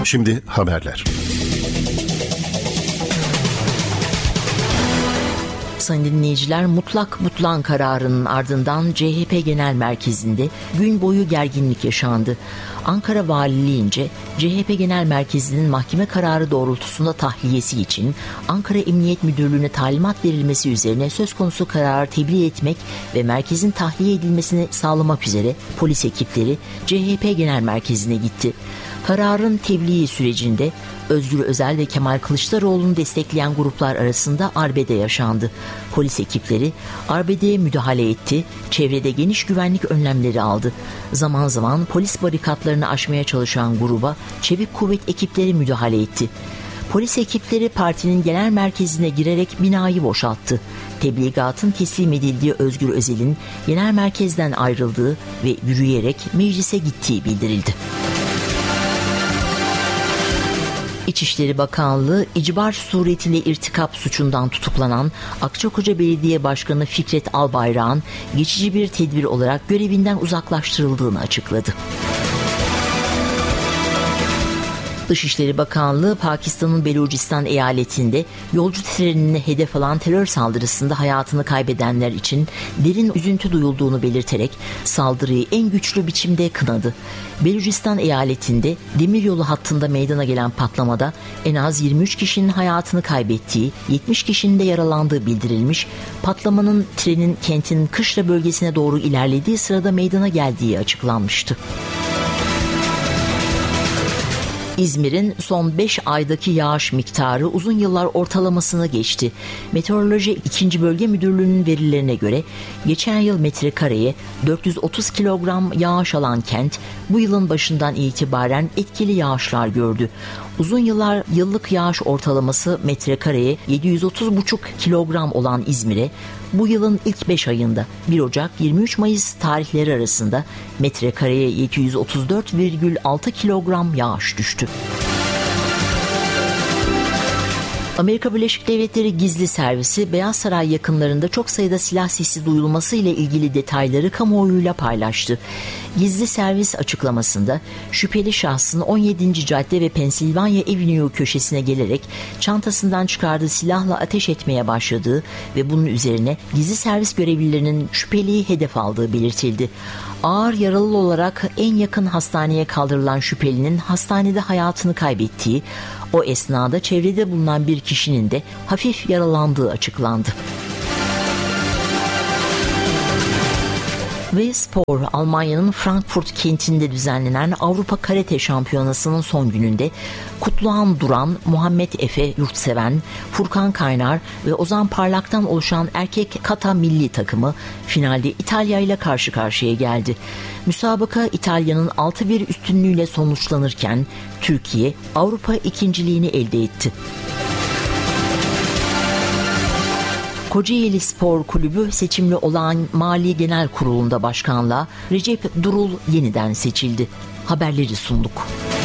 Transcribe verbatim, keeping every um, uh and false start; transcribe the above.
Şimdi haberler. Sayın dinleyiciler, mutlak mutlan kararının ardından C H P Genel Merkezi'nde gün boyu gerginlik yaşandı. Ankara Valiliğince C H P Genel Merkezi'nin mahkeme kararı doğrultusunda tahliyesi için Ankara Emniyet Müdürlüğü'ne talimat verilmesi üzerine söz konusu kararı tebliğ etmek ve merkezin tahliye edilmesini sağlamak üzere polis ekipleri C H P Genel Merkezi'ne gitti. Kararın tebliği sürecinde Özgür Özel ve Kemal Kılıçdaroğlu'nu destekleyen gruplar arasında arbede yaşandı. Polis ekipleri arbedeye müdahale etti, çevrede geniş güvenlik önlemleri aldı. Zaman zaman polis barikatlarını aşmaya çalışan gruba çevik kuvvet ekipleri müdahale etti. Polis ekipleri partinin genel merkezine girerek binayı boşalttı. Tebligatın teslim edildiği Özgür Özel'in genel merkezden ayrıldığı ve yürüyerek meclise gittiği bildirildi. İçişleri Bakanlığı, icbar suretiyle irtikap suçundan tutuklanan Akçakoca Belediye Başkanı Fikret Albayrak'ın geçici bir tedbir olarak görevinden uzaklaştırıldığını açıkladı. Dışişleri Bakanlığı, Pakistan'ın Belucistan eyaletinde yolcu trenine hedef alan terör saldırısında hayatını kaybedenler için derin üzüntü duyulduğunu belirterek saldırıyı en güçlü biçimde kınadı. Belucistan eyaletinde demiryolu hattında meydana gelen patlamada en az yirmi üç kişinin hayatını kaybettiği, yetmiş kişinin de yaralandığı bildirilmiş. Patlamanın trenin kentin Kışla bölgesine doğru ilerlediği sırada meydana geldiği açıklanmıştı. İzmir'in son beş aydaki yağış miktarı uzun yıllar ortalamasını geçti. Meteoroloji ikinci Bölge Müdürlüğü'nün verilerine göre geçen yıl metrekareye dört yüz otuz kilogram yağış alan kent bu yılın başından itibaren etkili yağışlar gördü. Uzun yıllar yıllık yağış ortalaması metrekareye yedi yüz otuz buçuk kilogram olan İzmir'e bu yılın ilk beş ayında bir Ocak yirmi üç Mayıs tarihleri arasında metrekareye yedi yüz otuz dört virgül altı kilogram yağış düştü. Amerika Birleşik Devletleri Gizli Servisi, Beyaz Saray yakınlarında çok sayıda silah sesi duyulması ile ilgili detayları kamuoyuyla paylaştı. Gizli servis açıklamasında şüpheli şahsın on yedinci cadde ve Pennsylvania Avenue köşesine gelerek çantasından çıkardığı silahla ateş etmeye başladığı ve bunun üzerine gizli servis görevlilerinin şüpheliyi hedef aldığı belirtildi. Ağır yaralı olarak en yakın hastaneye kaldırılan şüphelinin hastanede hayatını kaybettiği, o esnada çevrede bulunan bir kişinin de hafif yaralandığı açıklandı. Ve spor, Almanya'nın Frankfurt kentinde düzenlenen Avrupa Karate Şampiyonası'nın son gününde Kutluhan Duran, Muhammed Efe Yurtseven, Furkan Kaynar ve Ozan Parlak'tan oluşan erkek kata milli takımı finalde İtalya ile karşı karşıya geldi. Müsabaka İtalya'nın altı bir üstünlüğüyle sonuçlanırken Türkiye Avrupa ikinciliğini elde etti. Kocaeli Spor Kulübü seçimli olan Mali Genel Kurulu'nda başkanlığa Recep Durul yeniden seçildi. Haberleri sunduk.